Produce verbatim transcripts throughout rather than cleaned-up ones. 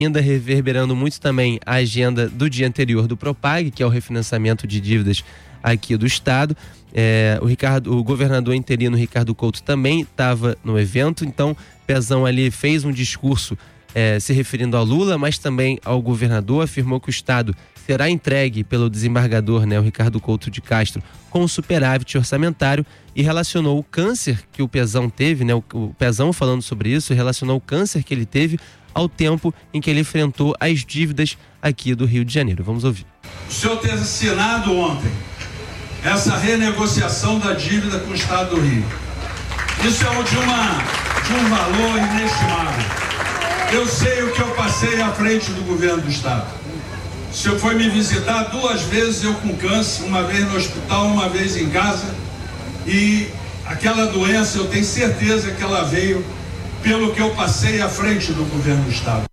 ainda reverberando muito também a agenda do dia anterior do Propag, que é o refinanciamento de dívidas aqui do estado. É, o, Ricardo, o governador interino Ricardo Couto também estava no evento, então Pezão ali fez um discurso é, se referindo ao Lula, mas também ao governador, afirmou que o estado será entregue pelo desembargador, né, o Ricardo Couto de Castro, com superávit orçamentário, e relacionou o câncer que o Pezão teve, né, o, o Pezão falando sobre isso, relacionou o câncer que ele teve ao tempo em que ele enfrentou as dívidas aqui do Rio de Janeiro. Vamos ouvir. O senhor ter assinado ontem essa renegociação da dívida com o estado do Rio, isso é de, uma, de um valor inestimável. Eu sei o que eu passei à frente do governo do estado. O senhor foi me visitar duas vezes, eu com câncer, uma vez no hospital, uma vez em casa, e aquela doença eu tenho certeza que ela veio pelo que eu passei à frente do governo do estado.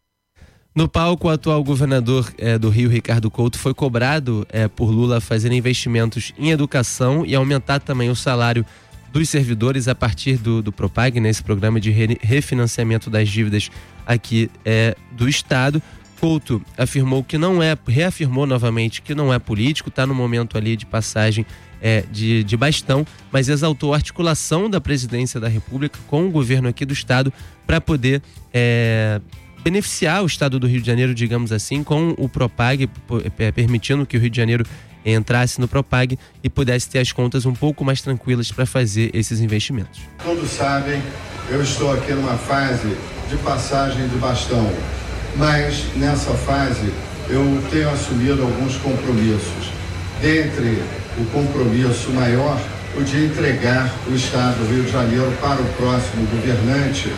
No palco, o atual governador é, do Rio, Ricardo Couto, foi cobrado é, por Lula fazer investimentos em educação e aumentar também o salário dos servidores a partir do, do Propag, nesse programa de re, refinanciamento das dívidas aqui é, do estado. Couto afirmou que não é, reafirmou novamente que não é político, está no momento ali de passagem é, de, de bastão, mas exaltou a articulação da presidência da República com o governo aqui do estado para poder é, beneficiar o estado do Rio de Janeiro, digamos assim, com o Propag, permitindo que o Rio de Janeiro entrasse no Propag e pudesse ter as contas um pouco mais tranquilas para fazer esses investimentos. Todos sabem, eu estou aqui numa fase de passagem de bastão, mas nessa fase eu tenho assumido alguns compromissos. Dentre o compromisso maior, o de entregar o estado do Rio de Janeiro para o próximo governante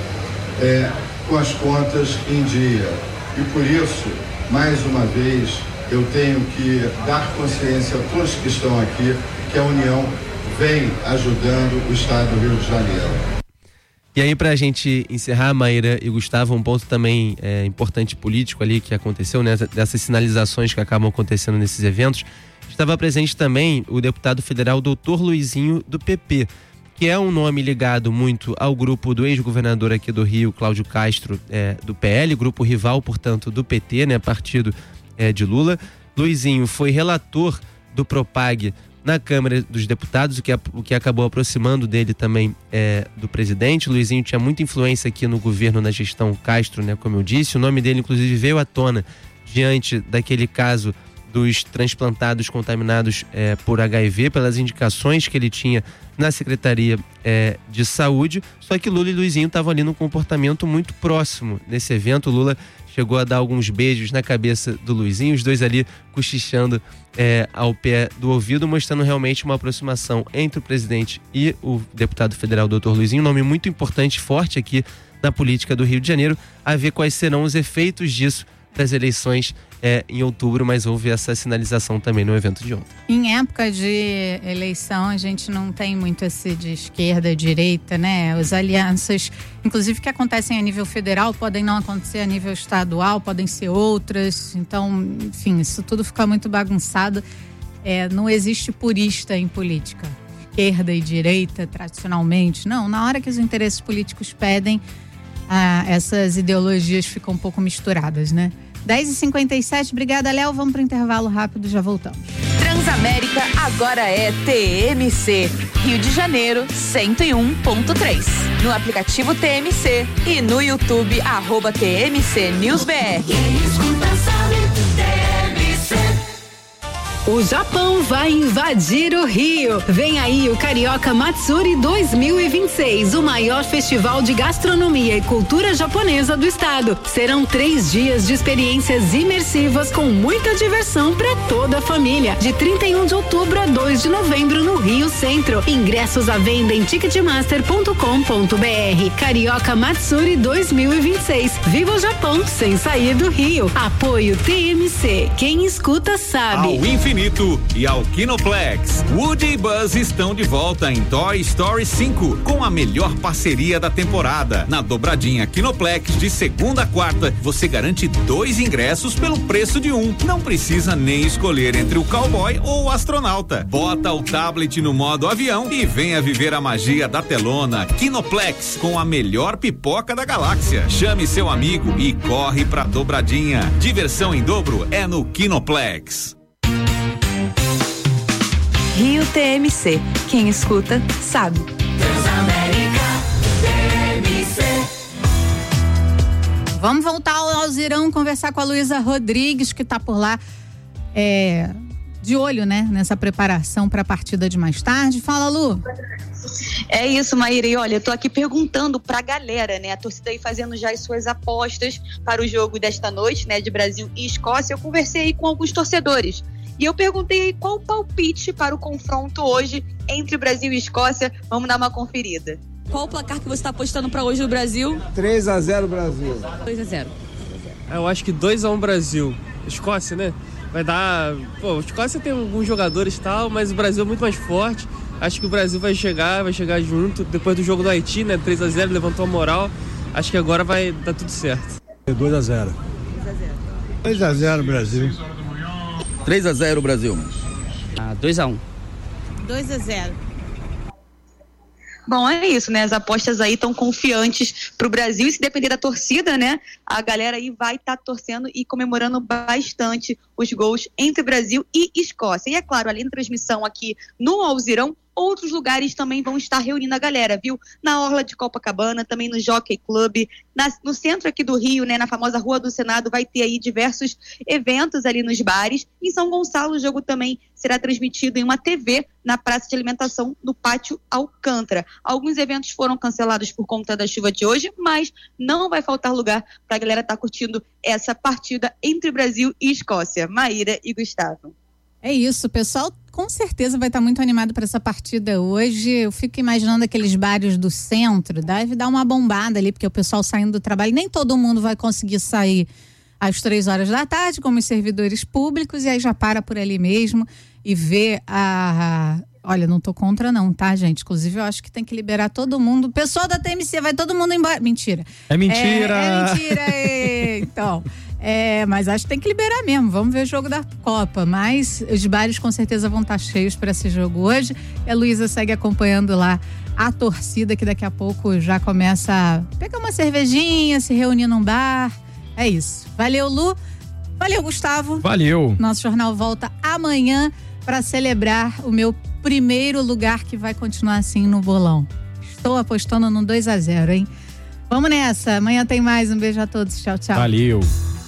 é, com as contas em dia. E por isso, mais uma vez, eu tenho que dar consciência a todos que estão aqui que a União vem ajudando o estado do Rio de Janeiro. E aí, pra gente encerrar, Maíra e Gustavo, um ponto também é, importante político ali que aconteceu, né, dessas sinalizações que acabam acontecendo nesses eventos, estava presente também o deputado federal doutor Luizinho, do P P, que é um nome ligado muito ao grupo do ex-governador aqui do Rio, Cláudio Castro, é, do P L, grupo rival, portanto, do P T, né, partido é, de Lula. Luizinho foi relator do Propag na Câmara dos Deputados, o que, o que acabou aproximando dele também é, do presidente. Luizinho tinha muita influência aqui no governo, na gestão Castro, né, como eu disse. O nome dele, inclusive, veio à tona diante daquele caso dos transplantados contaminados é, por H I V, pelas indicações que ele tinha na Secretaria é, de Saúde. Só que Lula e Luizinho estavam ali num comportamento muito próximo nesse evento. O Lula chegou a dar alguns beijos na cabeça do Luizinho, os dois ali cochichando é, ao pé do ouvido, mostrando realmente uma aproximação entre o presidente e o deputado federal doutor Luizinho, um nome muito importante, forte aqui na política do Rio de Janeiro, a ver quais serão os efeitos disso das eleições é, em outubro, mas houve essa sinalização também no evento de ontem. Em época de eleição, a gente não tem muito esse de esquerda, direita, né? As alianças, inclusive que acontecem a nível federal, podem não acontecer a nível estadual, podem ser outras. Então, enfim, isso tudo fica muito bagunçado. É, não existe purista em política. Esquerda e direita, tradicionalmente. Não, na hora que os interesses políticos pedem, ah, essas ideologias ficam um pouco misturadas, né? dez e cinquenta e sete, obrigada, Léo. Vamos para o intervalo rápido, já voltamos. Transamérica agora é T M C, Rio de Janeiro cento e um ponto três. No aplicativo T M C e no YouTube, arroba T M C News B R. O Japão vai invadir o Rio. Vem aí o Carioca Matsuri dois mil e vinte e seis, o maior festival de gastronomia e cultura japonesa do estado. Serão três dias de experiências imersivas com muita diversão para toda a família. De trinta e um de outubro a dois de novembro no Rio Centro. Ingressos à venda em ticketmaster ponto com ponto b r. Carioca Matsuri dois mil e vinte e seis. Viva o Japão sem sair do Rio. Apoio T M C. Quem escuta sabe. Ao infinito infinito e ao Kinoplex. Woody e Buzz estão de volta em Toy Story cinco com a melhor parceria da temporada. Na dobradinha Kinoplex de segunda a quarta, você garante dois ingressos pelo preço de um. Não precisa nem escolher entre o cowboy ou o astronauta. Bota o tablet no modo avião e venha viver a magia da telona. Kinoplex, com a melhor pipoca da galáxia. Chame seu amigo e corre pra dobradinha. Diversão em dobro é no Kinoplex. Rio T M C. Quem escuta, sabe. Transamérica T M C. Vamos voltar ao Alzirão conversar com a Luísa Rodrigues, que está por lá é, de olho, né, nessa preparação para a partida de mais tarde. Fala, Lu. É isso, Maíra. E olha, eu tô aqui perguntando pra galera, né? A torcida aí fazendo já as suas apostas para o jogo desta noite, né? De Brasil e Escócia. Eu conversei aí com alguns torcedores. E eu perguntei aí qual o palpite para o confronto hoje entre Brasil e Escócia. Vamos dar uma conferida. Qual o placar que você está apostando para hoje no Brasil? três a zero Brasil. dois a zero. Eu acho que dois a um Brasil. Escócia, né? Vai dar... Pô, a Escócia tem alguns jogadores e tal, mas o Brasil é muito mais forte. Acho que o Brasil vai chegar, vai chegar junto. Depois do jogo do Haiti, né? três a zero, levantou a moral. Acho que agora vai dar tudo certo. dois a zero. dois a zero Brasil. três a zero Brasil. Ah, dois a um. dois a zero. Bom, é isso, né? As apostas aí estão confiantes pro Brasil e se depender da torcida, né? A galera aí vai estar tá torcendo e comemorando bastante os gols entre Brasil e Escócia. E é claro, além da transmissão aqui no Alzirão, outros lugares também vão estar reunindo a galera, viu? Na Orla de Copacabana, também no Jockey Club, na, no centro aqui do Rio, né? Na famosa Rua do Senado, vai ter aí diversos eventos ali nos bares. Em São Gonçalo, o jogo também será transmitido em uma T V na Praça de Alimentação no Pátio Alcântara. Alguns eventos foram cancelados por conta da chuva de hoje, mas não vai faltar lugar para a galera estar tá curtindo essa partida entre Brasil e Escócia. Maíra e Gustavo. É isso, o pessoal com certeza vai estar muito animado para essa partida hoje. Eu fico imaginando aqueles bares do centro, deve dar uma bombada ali, porque o pessoal saindo do trabalho, nem todo mundo vai conseguir sair às três horas da tarde, como os servidores públicos, e aí já para por ali mesmo e vê a... Olha, não tô contra não, tá, gente? Inclusive, eu acho que tem que liberar todo mundo. Pessoal da T M C, vai todo mundo embora. Mentira. É mentira. É, é mentira. É... Então, é, mas acho que tem que liberar mesmo. Vamos ver o jogo da Copa. Mas os bares com certeza vão estar cheios para esse jogo hoje. E a Luísa segue acompanhando lá a torcida, que daqui a pouco já começa a pegar uma cervejinha, se reunir num bar. É isso. Valeu, Lu. Valeu, Gustavo. Valeu. Nosso jornal volta amanhã para celebrar o meu primeiro lugar, que vai continuar assim no bolão. Estou apostando no dois a zero, hein? Vamos nessa. Amanhã tem mais. Um beijo a todos. Tchau, tchau. Valeu.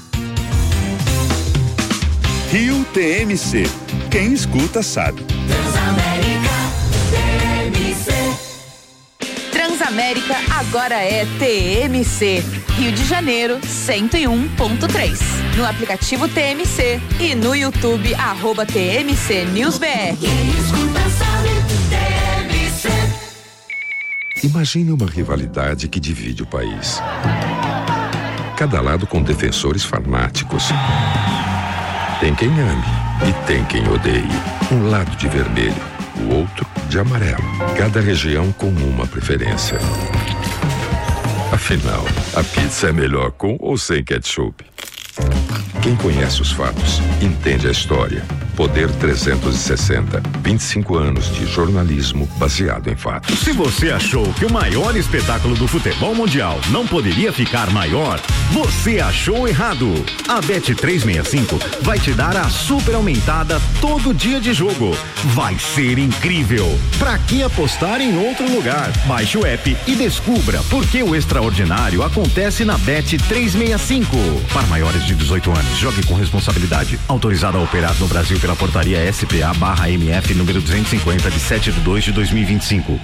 Rio T M C. Quem escuta sabe. Transamérica T M C. Transamérica agora é T M C. Rio de Janeiro, cento e um ponto três. No aplicativo T M C e no YouTube, arroba T M C News B R. Quem escuta sabe, T M C. Imagine uma rivalidade que divide o país. Cada lado com defensores fanáticos. Tem quem ame e tem quem odeie. Um lado de vermelho, o outro de amarelo. Cada região com uma preferência. Afinal, a pizza é melhor com ou sem ketchup? Quem conhece os fatos, entende a história. Poder trezentos e sessenta, vinte e cinco anos de jornalismo baseado em fatos. Se você achou que o maior espetáculo do futebol mundial não poderia ficar maior, você achou errado. A Bet trezentos e sessenta e cinco vai te dar a super aumentada todo dia de jogo. Vai ser incrível. Pra que apostar em outro lugar? Baixe o app e descubra por que o extraordinário acontece na Bet trezentos e sessenta e cinco. Para maiores de dezoito anos, jogue com responsabilidade. Autorizado a operar no Brasil pela portaria S P A barra M F número duzentos e cinquenta de sete de dois de dois mil e vinte e cinco.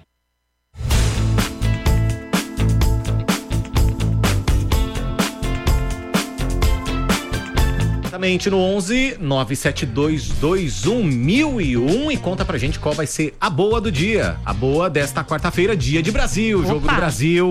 No onze nove sete dois dois um mil e um e conta pra gente qual vai ser a boa do dia. A boa desta quarta-feira, dia de Brasil, Opa. Jogo do Brasil.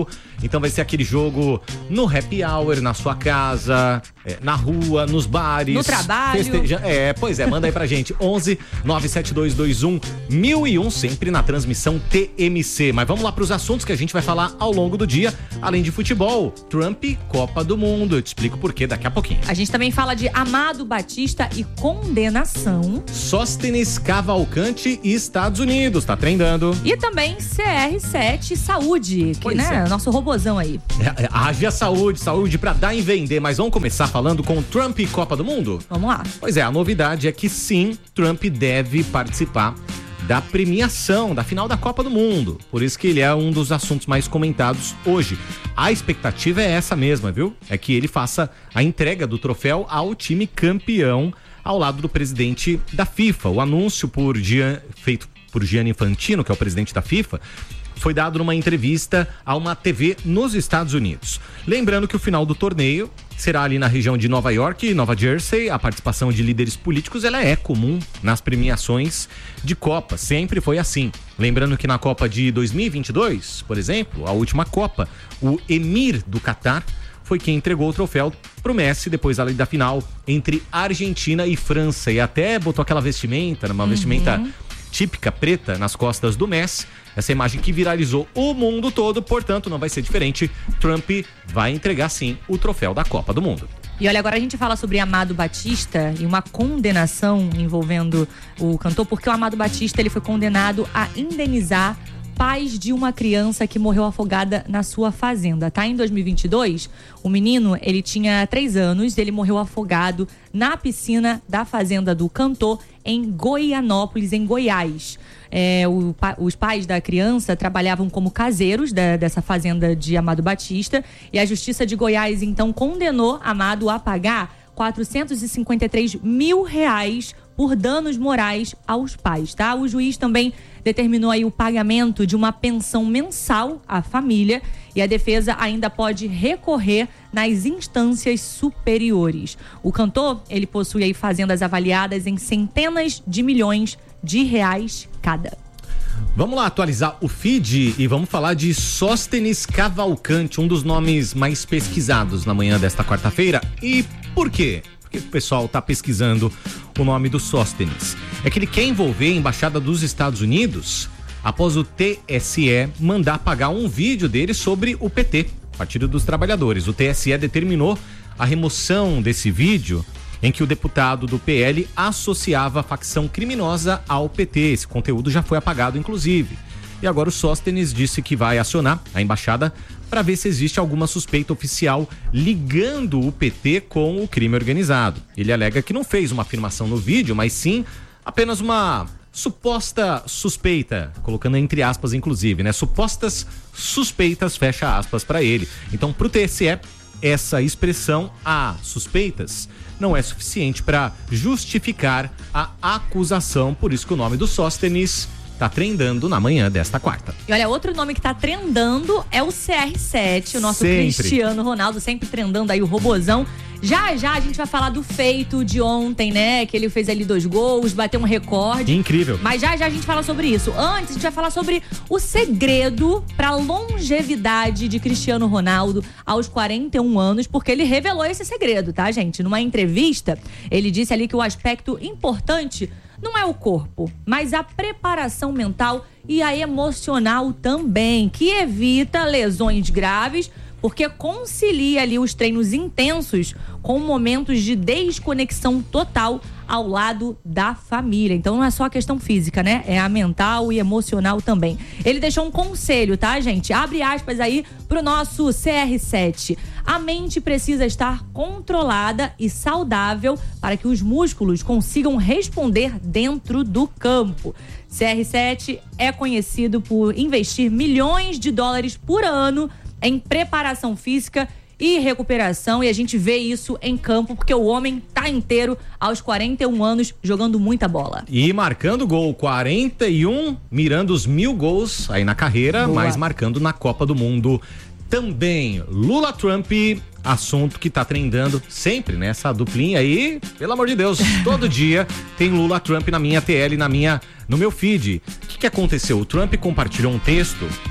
Então vai ser aquele jogo no happy hour, na sua casa, é, na rua, nos bares. No trabalho. Festeja... É, pois é, manda aí pra gente. onze nove sete dois dois um mil e um, sempre na transmissão T M C. Mas vamos lá pros assuntos que a gente vai falar ao longo do dia, além de futebol. Trump, Copa do Mundo. Eu te explico por quê daqui a pouquinho. A gente também fala de Amado Batista e condenação. Sóstenes Cavalcante e Estados Unidos, tá trendando. E também C R sete Saúde, que, Pois né, é. nosso robozão aí. É, é, haja saúde, saúde pra dar e vender. Mas vamos começar falando com Trump e Copa do Mundo? Vamos lá. Pois é, a novidade é que sim, Trump deve participar da premiação, da final da Copa do Mundo. Por isso que ele é um dos assuntos mais comentados hoje. A expectativa é essa mesma, viu? É que ele faça a entrega do troféu ao time campeão ao lado do presidente da FIFA. O anúncio por Gian, feito por Gianni Infantino, que é o presidente da FIFA, foi dado numa entrevista a uma T V nos Estados Unidos. Lembrando que o final do torneio será ali na região de Nova York e Nova Jersey. A participação de líderes políticos ela é comum nas premiações de Copa, sempre foi assim. Lembrando que na Copa de dois mil e vinte e dois, por exemplo, a última Copa, o Emir do Catar foi quem entregou o troféu pro Messi depois ali da final entre Argentina e França, e até botou aquela vestimenta, uma uhum. vestimenta típica preta nas costas do Messi. Essa imagem que viralizou o mundo todo, portanto não vai ser diferente. Trump vai entregar sim o troféu da Copa do Mundo. E olha, agora a gente fala sobre Amado Batista e uma condenação envolvendo o cantor, porque o Amado Batista ele foi condenado a indenizar pais de uma criança que morreu afogada na sua fazenda, tá? Em dois mil e vinte e dois, o menino, ele tinha três anos, ele morreu afogado na piscina da fazenda do cantor em Goianópolis, em Goiás. É, o, os pais da criança trabalhavam como caseiros da, dessa fazenda de Amado Batista, e a Justiça de Goiás, então, condenou Amado a pagar quatrocentos e cinquenta e três mil reais por danos morais aos pais, tá? O juiz também determinou aí o pagamento de uma pensão mensal à família, e a defesa ainda pode recorrer nas instâncias superiores. O cantor, ele possui aí fazendas avaliadas em centenas de milhões de reais cada. Vamos lá atualizar o feed e vamos falar de Sóstenes Cavalcante, um dos nomes mais pesquisados na manhã desta quarta-feira. E por quê? Porque o pessoal tá pesquisando o nome do Sóstenes. É que ele quer envolver a Embaixada dos Estados Unidos após o T S E mandar pagar um vídeo dele sobre o P T, Partido dos Trabalhadores. O T S E determinou a remoção desse vídeo em que o deputado do P L associava a facção criminosa ao P T. Esse conteúdo já foi apagado, inclusive. E agora o Sóstenes disse que vai acionar a embaixada para ver se existe alguma suspeita oficial ligando o P T com o crime organizado. Ele alega que não fez uma afirmação no vídeo, mas sim apenas uma suposta suspeita, colocando entre aspas, inclusive, né? Supostas suspeitas, fecha aspas, para ele. Então, para o T S E, essa expressão, há suspeitas, não é suficiente para justificar a acusação. Por isso que o nome do Sóstenes tá trendando na manhã desta quarta. E olha, outro nome que tá trendando é o C R sete, o nosso Sempre. Cristiano Ronaldo, sempre trendando aí o robozão. Já já a gente vai falar do feito de ontem, né? Que ele fez ali dois gols, bateu um recorde. Incrível. Mas já já a gente fala sobre isso. Antes, a gente vai falar sobre o segredo pra longevidade de Cristiano Ronaldo aos quarenta e um anos, porque ele revelou esse segredo, tá, gente? Numa entrevista, ele disse ali que o aspecto importante não é o corpo, mas a preparação mental e a emocional também, que evita lesões graves, porque concilia ali os treinos intensos com momentos de desconexão total ao lado da família. Então não é só a questão física, né? É a mental e emocional também. Ele deixou um conselho, tá, gente? Abre aspas aí pro nosso C R sete. A mente precisa estar controlada e saudável para que os músculos consigam responder dentro do campo. C R sete é conhecido por investir milhões de dólares por ano em preparação física e recuperação, e a gente vê isso em campo, porque o homem tá inteiro aos quarenta e um anos, jogando muita bola. E marcando gol, quarenta e um, mirando os mil gols aí na carreira, Boa. Mas marcando na Copa do Mundo também. Lula Trump, assunto que tá trendando sempre, né? Essa duplinha aí, pelo amor de Deus, todo dia tem Lula Trump na minha T L, na minha, no meu feed. O que que aconteceu? O Trump compartilhou um texto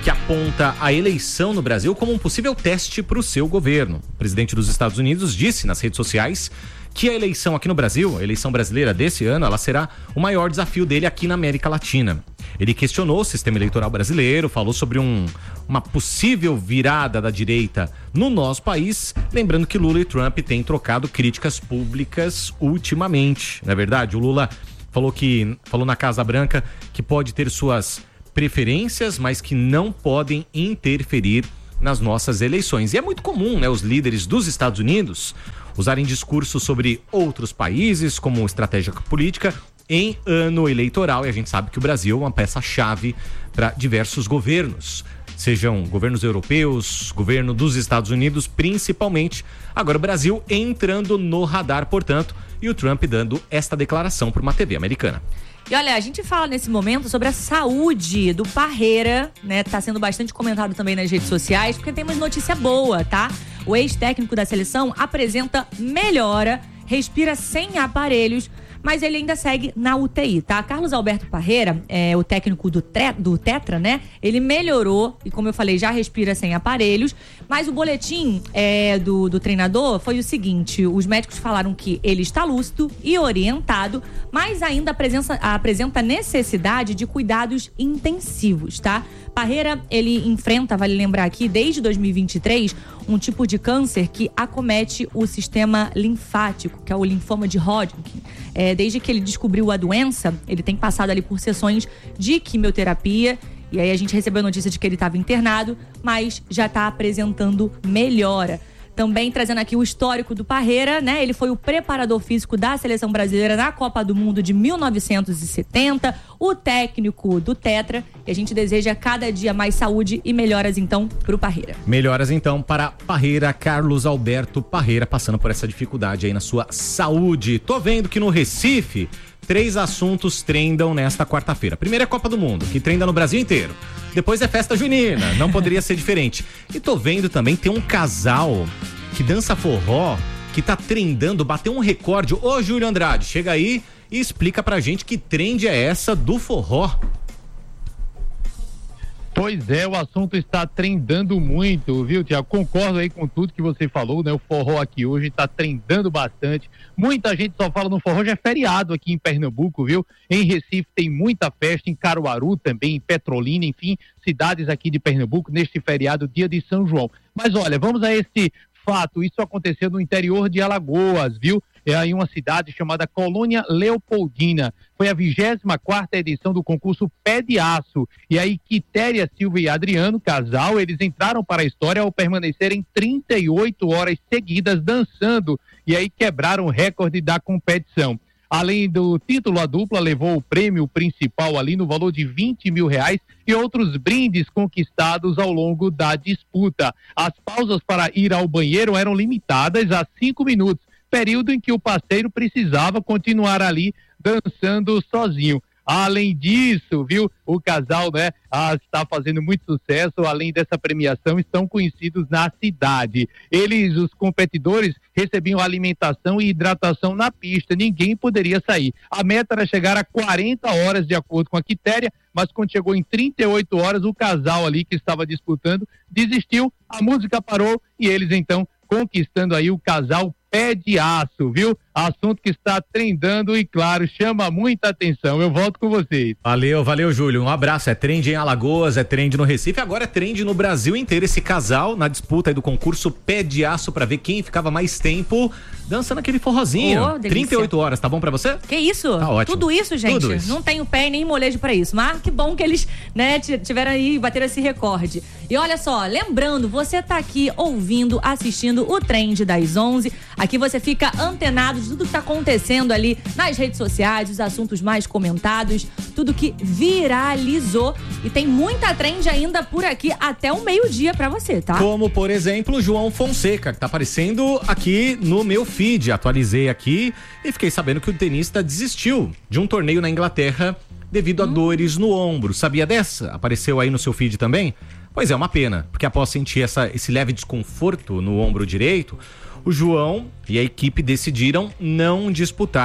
que aponta a eleição no Brasil como um possível teste para o seu governo. O presidente dos Estados Unidos disse nas redes sociais que a eleição aqui no Brasil, a eleição brasileira desse ano, ela será o maior desafio dele aqui na América Latina. Ele questionou o sistema eleitoral brasileiro, falou sobre um, uma possível virada da direita no nosso país, lembrando que Lula e Trump têm trocado críticas públicas ultimamente. Não é verdade? O Lula falou que falou na Casa Branca que pode ter suas preferências, mas que não podem interferir nas nossas eleições. E é muito comum, né, os líderes dos Estados Unidos usarem discursos sobre outros países como estratégia política em ano eleitoral, e a gente sabe que o Brasil é uma peça-chave para diversos governos, sejam governos europeus, governo dos Estados Unidos principalmente. Agora o Brasil entrando no radar, portanto, e o Trump dando esta declaração para uma T V americana. E olha, a gente fala nesse momento sobre a saúde do Parreira, né? Tá sendo bastante comentado também nas redes sociais, porque tem uma notícia boa, tá? O ex-técnico da seleção apresenta melhora, respira sem aparelhos, mas ele ainda segue na U T I, tá? Carlos Alberto Parreira, é, o técnico do, tre- do Tetra, né? Ele melhorou e, como eu falei, já respira sem aparelhos, mas o boletim é, do, do treinador foi o seguinte: os médicos falaram que ele está lúcido e orientado, mas ainda apresenta, apresenta necessidade de cuidados intensivos, tá? Parreira, ele enfrenta, vale lembrar aqui, desde dois mil e vinte e três, um tipo de câncer que acomete o sistema linfático, que é o linfoma de Hodgkin. É, desde que ele descobriu a doença, ele tem passado ali por sessões de quimioterapia, e aí a gente recebeu a notícia de que ele estava internado, mas já está apresentando melhora. Também trazendo aqui o histórico do Parreira, né? Ele foi o preparador físico da seleção brasileira na Copa do Mundo de mil novecentos e setenta, o técnico do Tetra, e a gente deseja cada dia mais saúde e melhoras então pro Parreira. Melhoras então para Parreira, Carlos Alberto Parreira, passando por essa dificuldade aí na sua saúde. Tô vendo que no Recife, três assuntos trendam nesta quarta-feira. Primeiro é a Copa do Mundo, que trenda no Brasil inteiro. Depois é festa junina, não poderia ser diferente. E tô vendo também, tem um casal que dança forró, que tá trendando, bateu um recorde. Ô, Júlio Andrade, chega aí e explica pra gente que trend é essa do forró. Pois é, o assunto está trendando muito, viu, Tiago? Concordo aí com tudo que você falou, né? O forró aqui hoje está trendando bastante. Muita gente só fala no forró, já é feriado aqui em Pernambuco, viu? Em Recife tem muita festa, em Caruaru também, em Petrolina, enfim, cidades aqui de Pernambuco, neste feriado, dia de São João. Mas olha, vamos a esse fato. Isso aconteceu no interior de Alagoas, viu? É em uma cidade chamada Colônia Leopoldina. Foi a vigésima quarta edição do concurso Pé de Aço. E aí, Quitéria Silva e Adriano, casal, eles entraram para a história ao permanecerem trinta e oito horas seguidas dançando. E aí quebraram o recorde da competição. Além do título, a dupla levou o prêmio principal ali no valor de vinte mil reais e outros brindes conquistados ao longo da disputa. As pausas para ir ao banheiro eram limitadas a cinco minutos. Período em que o parceiro precisava continuar ali dançando sozinho. Além disso, viu, o casal, né, ah, está fazendo muito sucesso. Além dessa premiação, estão conhecidos na cidade. Eles, os competidores, recebiam alimentação e hidratação na pista. Ninguém poderia sair. A meta era chegar a quarenta horas, de acordo com a Quitéria, mas quando chegou em trinta e oito horas, o casal ali que estava disputando desistiu, a música parou e eles, então, conquistando aí o casal Pé de Aço, viu? Assunto que está trendando e, claro, chama muita atenção. Eu volto com vocês. Valeu, valeu, Júlio. Um abraço. É trend em Alagoas, é trend no Recife, agora é trend no Brasil inteiro. Esse casal na disputa aí do concurso Pé de Aço para ver quem ficava mais tempo dançando aquele forrozinho. Oh, trinta e oito horas, tá bom pra você? Que isso? Tá ótimo. Tudo isso, gente. Tudo isso. Não tenho pé e nem molejo pra isso. Mas que bom que eles, né, tiveram aí, bateram esse recorde. E olha só, lembrando, você tá aqui ouvindo, assistindo o Trend das onze. Aqui você fica antenado de tudo que tá acontecendo ali nas redes sociais, os assuntos mais comentados, tudo que viralizou. E tem muita trend ainda por aqui até o meio-dia pra você, tá? Como, por exemplo, João Fonseca, que tá aparecendo aqui no meu feed. Atualizei aqui e fiquei sabendo que o tenista desistiu de um torneio na Inglaterra devido a hum. dores no ombro. Sabia dessa? Apareceu aí no seu feed também? Pois é, uma pena, porque após sentir essa, esse leve desconforto no ombro direito, o João e a equipe decidiram não disputar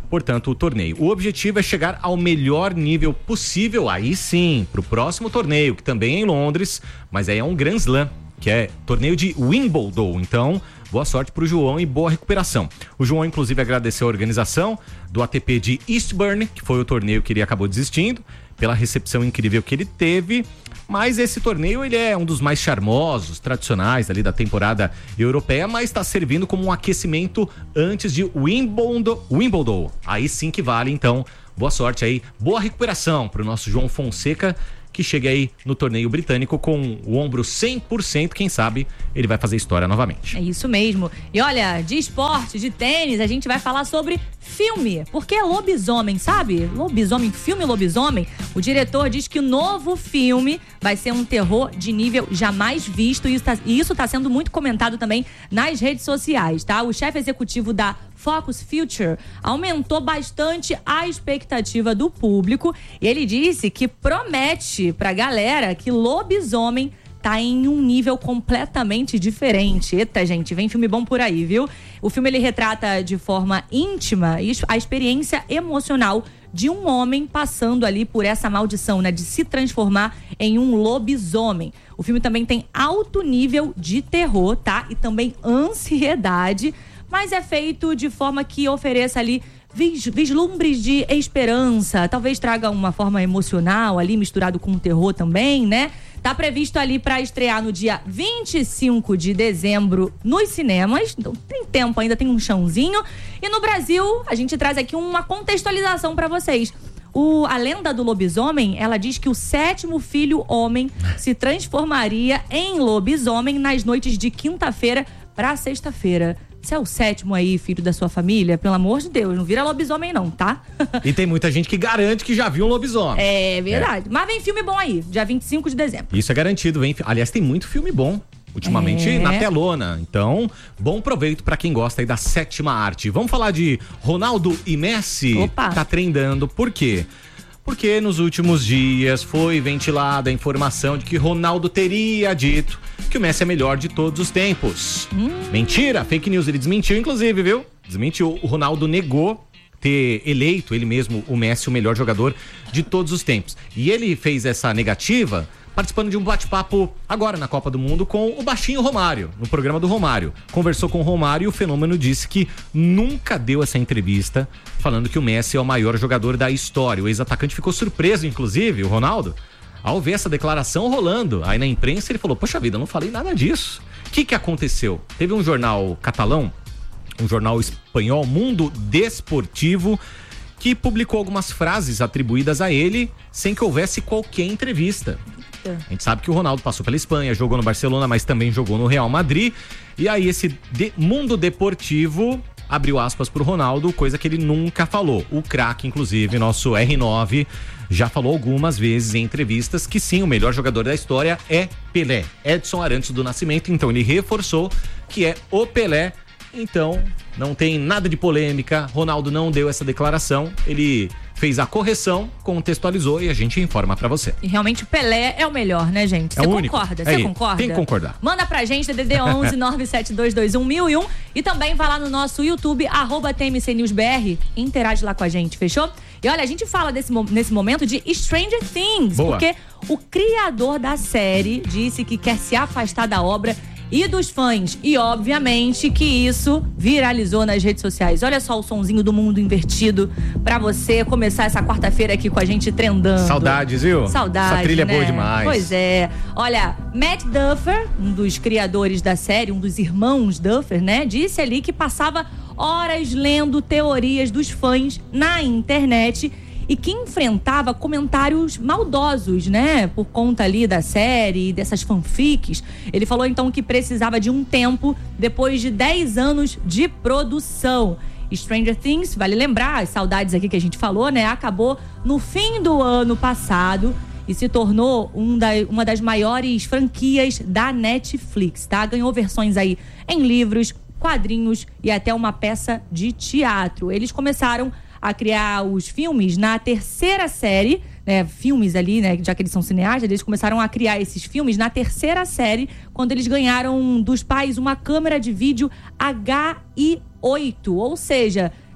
portanto, o torneio. O objetivo é chegar ao melhor nível possível, aí sim, pro próximo torneio, que também é em Londres, mas aí é um Grand Slam, que é torneio de Wimbledon. Então, boa sorte pro João e boa recuperação. O João, inclusive, agradeceu a organização do A T P de Eastbourne, que foi o torneio que ele acabou desistindo, pela recepção incrível que ele teve. Mas esse torneio, ele é um dos mais charmosos, tradicionais ali da temporada europeia, mas está servindo como um aquecimento antes de Wimbledon. Wimbledon. Aí sim que vale, então, boa sorte aí, boa recuperação pro nosso João Fonseca, que chegue aí no torneio britânico com o ombro cem por cento, quem sabe ele vai fazer história novamente. É isso mesmo. E olha, de esporte, de tênis, a gente vai falar sobre filme, porque é lobisomem, sabe? Lobisomem, filme Lobisomem. O diretor diz que o novo filme vai ser um terror de nível jamais visto e isso está sendo muito comentado também nas redes sociais, tá? O chefe executivo da Focus Features aumentou bastante a expectativa do público e ele disse que promete pra galera que Lobisomem tá em um nível completamente diferente. Eita, gente, vem filme bom por aí, viu? O filme, ele retrata de forma íntima a experiência emocional de um homem passando ali por essa maldição, né? De se transformar em um lobisomem. O filme também tem alto nível de terror, tá? E também ansiedade, mas é feito de forma que ofereça ali vis, vislumbres de esperança, talvez traga uma forma emocional ali, misturado com terror também, né? Tá previsto ali para estrear no dia vinte e cinco de dezembro nos cinemas, então tem tempo ainda, tem um chãozinho. E no Brasil, a gente traz aqui uma contextualização para vocês. O, a lenda do lobisomem, ela diz que o sétimo filho homem se transformaria em lobisomem nas noites de quinta-feira para sexta-feira. Você é o sétimo aí, filho da sua família? Pelo amor de Deus, não vira lobisomem não, tá? E tem muita gente que garante que já viu um lobisomem. É verdade. É. Mas vem filme bom aí, dia vinte e cinco de dezembro. Isso é garantido, vem. Aliás, tem muito filme bom ultimamente é. na telona. Então, bom proveito pra quem gosta aí da sétima arte. Vamos falar de Ronaldo e Messi? Opa. Tá trendando. Por quê? Porque nos últimos dias foi ventilada a informação de que Ronaldo teria dito que o Messi é melhor de todos os tempos. Hum. Mentira, fake news, ele desmentiu inclusive, viu? Desmentiu, o Ronaldo negou ter eleito ele mesmo o Messi o melhor jogador de todos os tempos. E ele fez essa negativa participando de um bate-papo agora na Copa do Mundo com o baixinho Romário, no programa do Romário. Conversou com o Romário e o fenômeno disse que nunca deu essa entrevista falando que o Messi é o maior jogador da história. O ex-atacante ficou surpreso, inclusive, o Ronaldo, ao ver essa declaração rolando. Aí na imprensa ele falou, poxa vida, eu não falei nada disso. O que que aconteceu? Teve um jornal catalão, um jornal espanhol, Mundo Desportivo, que publicou algumas frases atribuídas a ele sem que houvesse qualquer entrevista. A gente sabe que o Ronaldo passou pela Espanha, jogou no Barcelona, mas também jogou no Real Madrid. E aí esse de Mundo Deportivo abriu aspas pro Ronaldo, coisa que ele nunca falou. O craque, inclusive, nosso R nove, já falou algumas vezes em entrevistas que sim, o melhor jogador da história é Pelé. Edson Arantes do Nascimento, então ele reforçou que é o Pelé. Então, não tem nada de polêmica, Ronaldo não deu essa declaração, ele fez a correção, contextualizou e a gente informa pra você. E realmente o Pelé é o melhor, né, gente? Você é concorda? Você concorda? Tem que concordar. Manda pra gente, D D D onze nove sete dois dois um mil e um, e também vai lá no nosso YouTube, arroba T M C News B R, e interage lá com a gente, fechou? E olha, a gente fala desse, nesse momento de Stranger Things, Boa. Porque o criador da série disse que quer se afastar da obra e dos fãs. E obviamente que isso viralizou nas redes sociais. Olha só o sonzinho do mundo invertido pra você começar essa quarta-feira aqui com a gente trendando. Saudades, viu? Saudades, essa trilha né? é boa demais. Pois é. Olha, Matt Duffer, um dos criadores da série, um dos irmãos Duffer, né? Disse ali que passava horas lendo teorias dos fãs na internet e que enfrentava comentários maldosos, né? Por conta ali da série e dessas fanfics. Ele falou então que precisava de um tempo depois de dez anos de produção. Stranger Things, vale lembrar, as saudades aqui que a gente falou, né? Acabou no fim do ano passado e se tornou um da, uma das maiores franquias da Netflix, tá? Ganhou versões aí em livros, quadrinhos e até uma peça de teatro. Eles começaram a criar os filmes na terceira série, né, filmes ali, né, já que eles são cineastas, eles começaram a criar esses filmes na terceira série, quando eles ganharam dos pais uma câmera de vídeo H I oito, ou seja,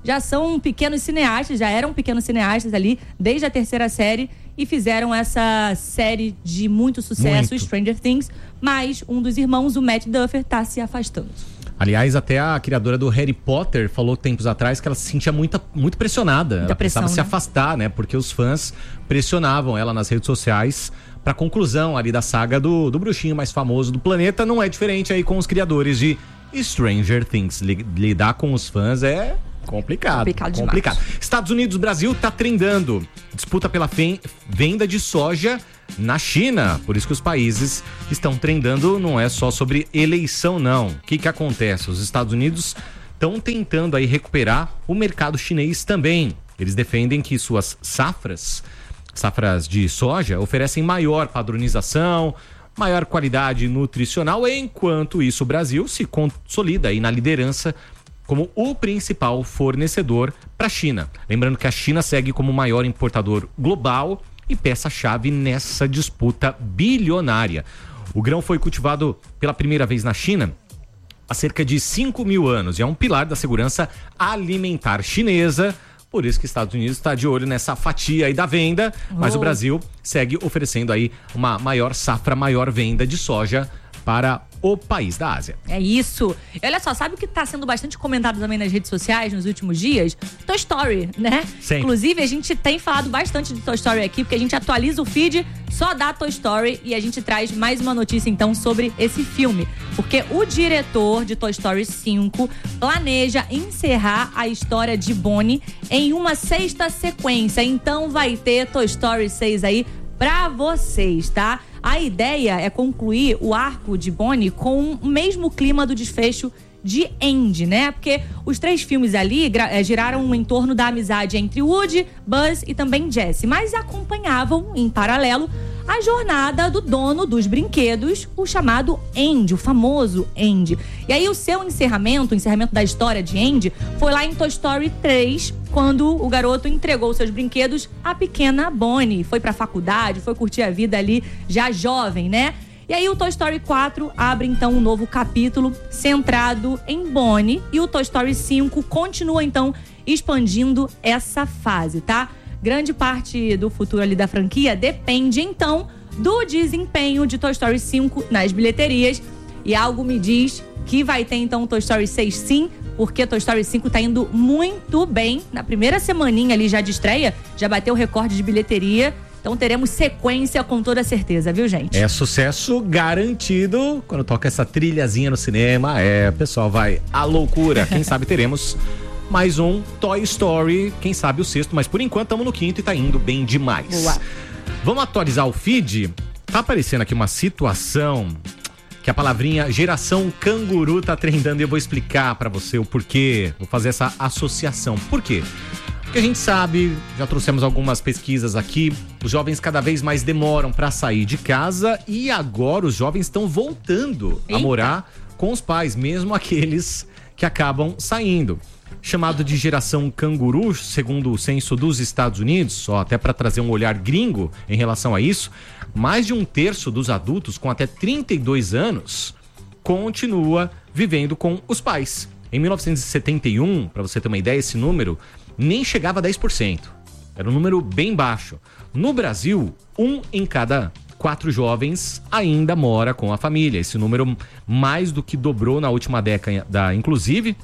já são pequenos cineastas, já eram pequenos cineastas ali desde a terceira série e fizeram essa série de muito sucesso, muito. Stranger Things, mas um dos irmãos, o Matt Duffer, está se afastando. Aliás, até a criadora do Harry Potter falou tempos atrás que ela se sentia muito, muito pressionada. Muita ela pressão, precisava né? se afastar, né? Porque os fãs pressionavam ela nas redes sociais para a conclusão ali da saga do, do bruxinho mais famoso do planeta. Não é diferente aí com os criadores de Stranger Things. Lidar com os fãs é complicado. Complicado demais. Complicado. Estados Unidos, Brasil tá trendando. Disputa pela fe- venda de soja na China. Por isso que os países estão trendando, não é só sobre eleição, não. O que que acontece? Os Estados Unidos estão tentando aí recuperar o mercado chinês também. Eles defendem que suas safras, safras de soja, oferecem maior padronização, maior qualidade nutricional, enquanto isso o Brasil se consolida aí na liderança como o principal fornecedor para a China. Lembrando que a China segue como o maior importador global e peça-chave nessa disputa bilionária. O grão foi cultivado pela primeira vez na China há cerca de cinco mil anos e é um pilar da segurança alimentar chinesa. Por isso que os Estados Unidos está de olho nessa fatia aí da venda, mas oh. o Brasil segue oferecendo aí uma maior safra, maior venda de soja para o país da Ásia. É isso. E olha só, sabe o que está sendo bastante comentado também nas redes sociais nos últimos dias? Toy Story, né? Sim. Inclusive, a gente tem falado bastante de Toy Story aqui, porque a gente atualiza o feed só da Toy Story e a gente traz mais uma notícia, então, sobre esse filme. Porque o diretor de Toy Story cinco planeja encerrar a história de Bonnie em uma sexta sequência. Então, vai ter Toy Story seis aí pra vocês, tá? A ideia é concluir o arco de Bonnie com o mesmo clima do desfecho de Andy, né? Porque os três filmes ali é, giraram em torno da amizade entre Woody, Buzz e também Jessie, mas acompanhavam, em paralelo, a jornada do dono dos brinquedos, o chamado Andy, o famoso Andy. E aí o seu encerramento, o encerramento da história de Andy, foi lá em Toy Story três, quando o garoto entregou seus brinquedos à pequena Bonnie. Foi pra faculdade, foi curtir a vida ali já jovem, né? E aí o Toy Story quatro abre então um novo capítulo centrado em Bonnie e o Toy Story cinco continua então expandindo essa fase, tá? Grande parte do futuro ali da franquia depende então do desempenho de Toy Story cinco nas bilheterias e algo me diz que vai ter então Toy Story seis sim, porque Toy Story cinco tá indo muito bem. Na primeira semaninha ali já de estreia, já bateu o recorde de bilheteria. Então teremos sequência com toda certeza, viu, gente? É sucesso garantido quando toca essa trilhazinha no cinema. É, o pessoal vai à loucura. Quem sabe teremos mais um Toy Story, quem sabe o sexto, mas por enquanto estamos no quinto e tá indo bem demais. Boa. Vamos atualizar o feed? Tá aparecendo aqui uma situação que a palavrinha geração canguru tá trendando e eu vou explicar pra você o porquê. Vou fazer essa associação. Por quê? Porque a gente sabe, já trouxemos algumas pesquisas aqui, os jovens cada vez mais demoram para sair de casa e agora os jovens estão voltando Eita. a morar com os pais, mesmo aqueles que acabam saindo. Chamado de geração canguru, segundo o censo dos Estados Unidos, só até para trazer um olhar gringo em relação a isso, mais de um terço dos adultos com até trinta e dois anos continua vivendo com os pais. Em mil novecentos e setenta e um, para você ter uma ideia, esse número nem chegava a dez por cento. Era um número bem baixo. No Brasil, um em cada quatro jovens ainda mora com a família. Esse número mais do que dobrou na última década, inclusive.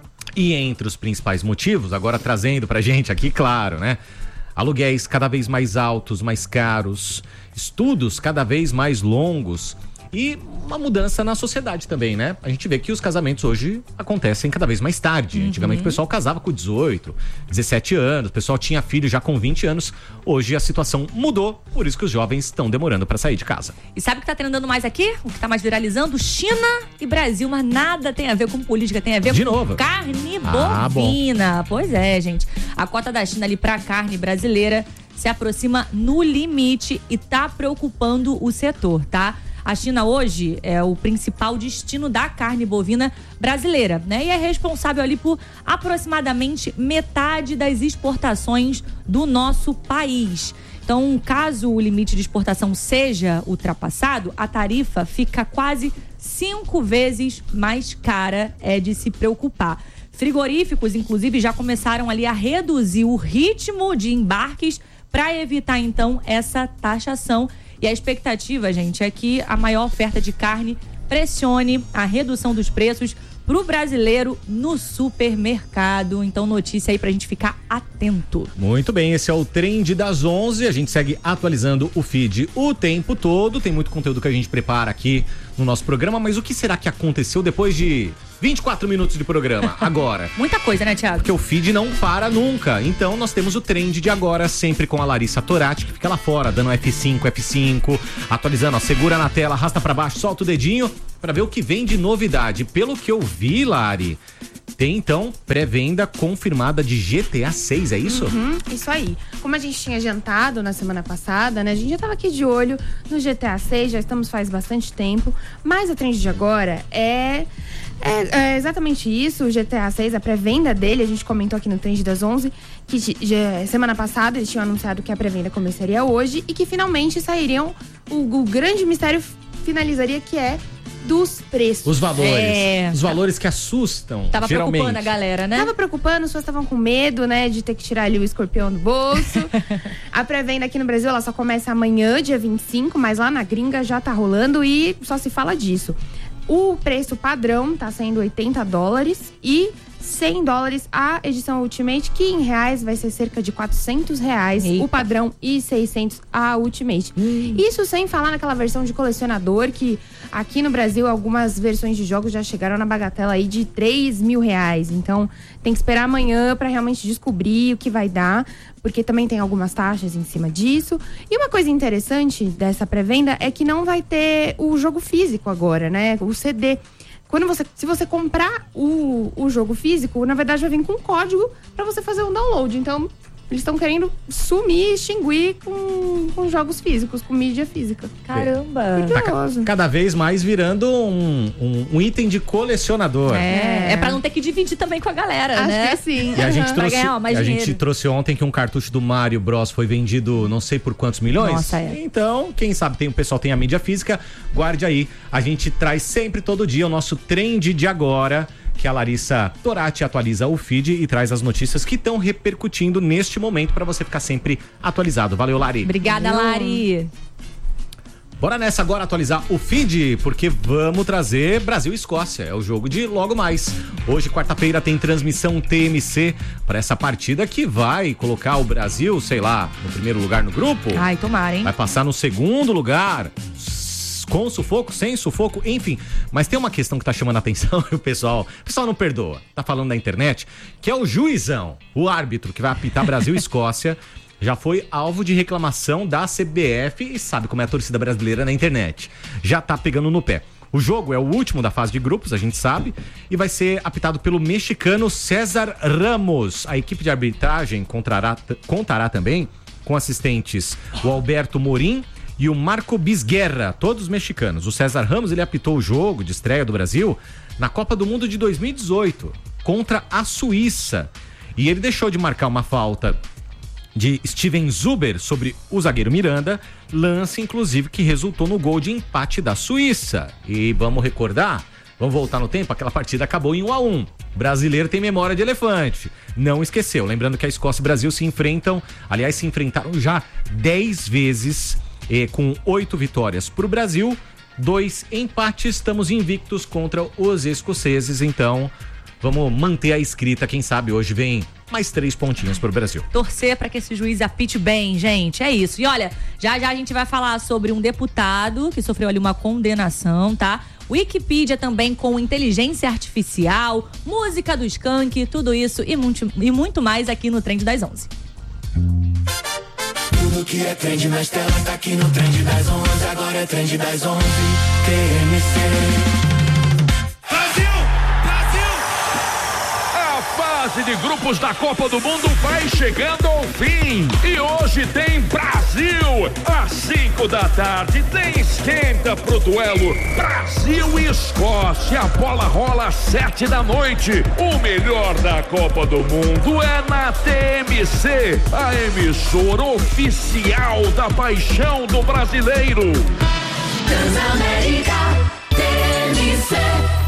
E entre os principais motivos, agora trazendo pra gente aqui, claro, né? Aluguéis cada vez mais altos, mais caros, estudos cada vez mais longos e uma mudança na sociedade também, né? A gente vê que os casamentos hoje acontecem cada vez mais tarde. Uhum. Antigamente o pessoal casava com dezoito, dezessete anos, o pessoal tinha filho já com vinte anos. Hoje a situação mudou, por isso que os jovens estão demorando para sair de casa. E sabe o que tá trendando mais aqui? O que tá mais viralizando? China e Brasil, mas nada tem a ver com política, tem a ver de com novo. carne Ah, bovina. Bom. Pois é, gente. A cota da China ali pra carne brasileira se aproxima no limite e tá preocupando o setor, tá? A China hoje é o principal destino da carne bovina brasileira, né? E é responsável ali por aproximadamente metade das exportações do nosso país. Então, caso o limite de exportação seja ultrapassado, a tarifa fica quase cinco vezes mais cara, é de se preocupar. Frigoríficos, inclusive, já começaram ali a reduzir o ritmo de embarques para evitar, então, essa taxação. E a expectativa, gente, é que a maior oferta de carne pressione a redução dos preços pro brasileiro no supermercado. Então, notícia aí pra gente ficar atento. Muito bem, esse é o Trend das onze. A gente segue atualizando o feed o tempo todo. Tem muito conteúdo que a gente prepara aqui no nosso programa, mas o que será que aconteceu depois de vinte e quatro minutos de programa agora? Muita coisa, né, Thiago? Porque o feed não para nunca. Então nós temos o Trend de agora, sempre com a Larissa Torati, que fica lá fora, dando F cinco, F cinco, atualizando, ó, segura na tela, arrasta pra baixo, solta o dedinho pra ver o que vem de novidade. Pelo que eu vi, Lari, tem então pré-venda confirmada de G T A seis, é isso? Uhum, isso aí. Como a gente tinha adiantado na semana passada, né? A gente já tava aqui de olho no G T A seis, já estamos faz bastante tempo. Mas a trend de agora é, é, é exatamente isso. O G T A seis, a pré-venda dele, a gente comentou aqui no Trend das onze, que já, semana passada eles tinham anunciado que a pré-venda começaria hoje e que finalmente sairiam, o, o grande mistério finalizaria, que é dos preços. Os valores. É. Os valores que assustam, Tava geralmente. preocupando a galera, né? Tava preocupando, as pessoas estavam com medo, né, de ter que tirar ali o escorpião do bolso. A pré-venda aqui no Brasil, ela só começa amanhã, dia vinte e cinco, mas lá na gringa já tá rolando e só se fala disso. O preço padrão tá sendo oitenta dólares e cem dólares a edição Ultimate, que em reais vai ser cerca de quatrocentos reais. Eita. O padrão e seiscentos a Ultimate. Hum. Isso sem falar naquela versão de colecionador, que aqui no Brasil algumas versões de jogos já chegaram na bagatela aí de três mil reais. Então tem que esperar amanhã para realmente descobrir o que vai dar, porque também tem algumas taxas em cima disso. E uma coisa interessante dessa pré-venda é que não vai ter o jogo físico agora, né? O C D. Quando você, se você comprar o, o jogo físico, na verdade vai vir com um código para você fazer um download. Então, eles estão querendo sumir, extinguir com, com jogos físicos, com mídia física. Caramba! Tá ca- cada vez mais virando um, um, um item de colecionador. É, é pra não ter que dividir também com a galera, Acho né? que sim. E a gente, Pra trouxe, ganhar mais a dinheiro. gente trouxe ontem que um cartucho do Mario Bros foi vendido não sei por quantos milhões. Nossa, é. Então, quem sabe tem, o pessoal tem a mídia física, guarde aí. A gente traz sempre, todo dia, o nosso Trend de agora, que a Larissa Torati atualiza o feed e traz as notícias que estão repercutindo neste momento para você ficar sempre atualizado. Valeu, Lari. Obrigada, Lari. Bora nessa agora atualizar o feed, porque vamos trazer Brasil e Escócia. É o jogo de logo mais. Hoje, quarta-feira, tem transmissão T M C para essa partida que vai colocar o Brasil, sei lá, no primeiro lugar no grupo. Ai, tomara, hein? Vai passar no segundo lugar. Com sufoco, sem sufoco, enfim. Mas tem uma questão que tá chamando a atenção e o pessoal, o pessoal não perdoa, tá falando na internet, que é o juizão, o árbitro que vai apitar Brasil e Escócia, já foi alvo de reclamação da C B F e sabe como é a torcida brasileira na internet. Já tá pegando no pé. O jogo é o último da fase de grupos, a gente sabe, e vai ser apitado pelo mexicano César Ramos. A equipe de arbitragem contará, contará também com assistentes o Alberto Morim e o Marco Bisguerra, todos mexicanos. O César Ramos, ele apitou o jogo de estreia do Brasil na Copa do Mundo de dois mil e dezoito, contra a Suíça. E ele deixou de marcar uma falta de Steven Zuber sobre o zagueiro Miranda, lance, inclusive, que resultou no gol de empate da Suíça. E vamos recordar, vamos voltar no tempo, aquela partida acabou em um a um. Brasileiro tem memória de elefante. Não esqueceu. Lembrando que a Escócia e o Brasil se enfrentam, aliás, se enfrentaram já dez vezes, E com oito vitórias para o Brasil, dois empates, estamos invictos contra os escoceses, então vamos manter a escrita, quem sabe hoje vem mais três pontinhos para o Brasil. Torcer para que esse juiz apite bem, gente, é isso. E olha, já já a gente vai falar sobre um deputado que sofreu ali uma condenação, tá? Wikipedia também com inteligência artificial, música do Skank, tudo isso e muito, e muito mais aqui no Trend das onze. Tudo que é trend nas telas tá aqui no Trend das onze. Agora é Trend das onze, T M C. Brasil! Brasil! A fase de grupos da Copa do Mundo vai chegando ao fim. E hoje tem Brasil. Às cinco da tarde tem esquenta pro duelo Brasil e Escócia. A bola rola às sete da noite. O melhor da Copa do Mundo é na T M C, a emissora oficial da paixão do brasileiro. Transamérica T M C.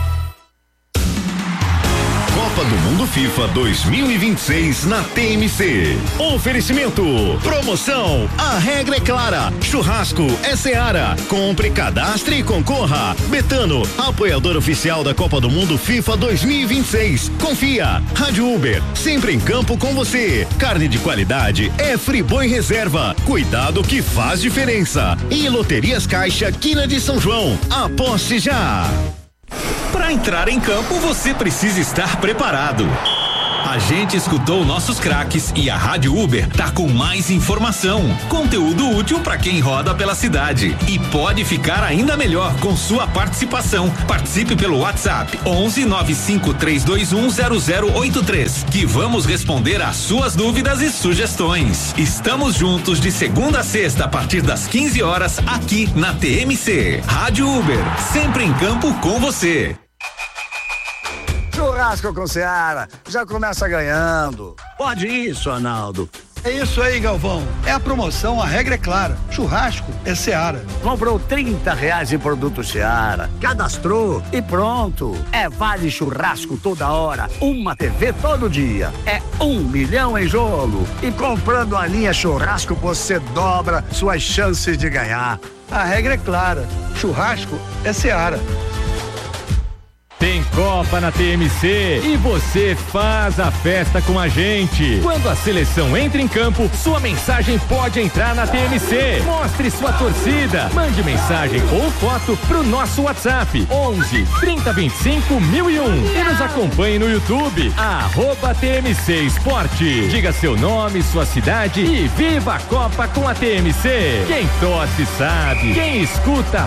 Copa do Mundo FIFA dois mil e vinte e seis na T M C. Oferecimento. Promoção. A regra é clara. Churrasco é Seara. Compre, cadastre e concorra. Betano, apoiador oficial da Copa do Mundo FIFA dois mil e vinte e seis. Confia. Rádio Uber, sempre em campo com você. Carne de qualidade é Friboi Reserva. Cuidado que faz diferença. E Loterias Caixa, Quina de São João. Aposte já. Para entrar em campo, você precisa estar preparado. A gente escutou nossos craques e a Rádio Uber tá com mais informação, conteúdo útil para quem roda pela cidade e pode ficar ainda melhor com sua participação. Participe pelo WhatsApp onze nove cinco três dois um zero zero oito três, que vamos responder às suas dúvidas e sugestões. Estamos juntos de segunda a sexta a partir das quinze horas aqui na T M C. Rádio Uber, sempre em campo com você. Churrasco com Seara, já começa ganhando. Pode isso, Arnaldo. É isso aí, Galvão. É a promoção, a regra é clara. Churrasco é Seara. Comprou trinta reais em produto Seara, cadastrou e pronto. É vale churrasco toda hora, uma T V todo dia. É um milhão em jogo. E comprando a linha churrasco, você dobra suas chances de ganhar. A regra é clara. Churrasco é Seara. Tem Copa na T M C e você faz a festa com a gente. Quando a seleção entra em campo, sua mensagem pode entrar na T M C. Mostre sua torcida. Mande mensagem ou foto pro nosso WhatsApp onze trinta vinte e cinco mil e um e nos acompanhe no YouTube arroba T M C Esporte. Diga seu nome, sua cidade e viva a Copa com a T M C. Quem torce sabe, quem escuta